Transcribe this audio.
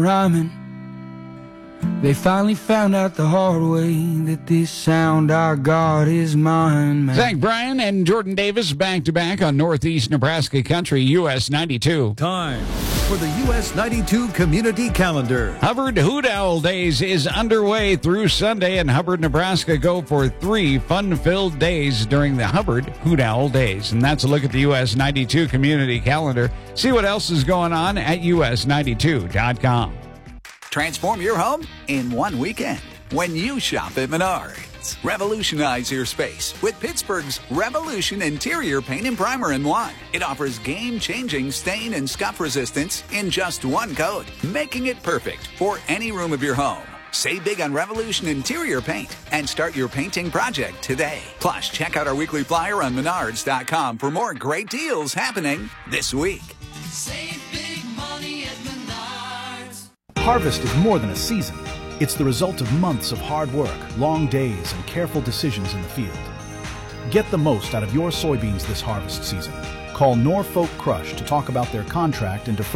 rhyming. They finally found out the hard way that this sound our God is mine, man. Zach Bryan and Jordan Davis back-to-back on Northeast Nebraska Country, US 92. Time for the US 92 Community Calendar. Hubbard Hoot Owl Days is underway through Sunday, and Hubbard, Nebraska go for 3 fun-filled days during the Hubbard Hoot Owl Days. And that's a look at the US 92 Community Calendar. See what else is going on at us92.com. Transform your home in one weekend when you shop at Menards. Revolutionize your space with Pittsburgh's Revolution Interior Paint and Primer in one. It offers game-changing stain and scuff resistance in just one coat, making it perfect for any room of your home. Save big on Revolution Interior Paint and start your painting project today. Plus, check out our weekly flyer on Menards.com for more great deals happening this week. Save big money at Menards. Harvest is more than a season. It's the result of months of hard work, long days, and careful decisions in the field. Get the most out of your soybeans this harvest season. Call Norfolk Crush to talk about their contract and defer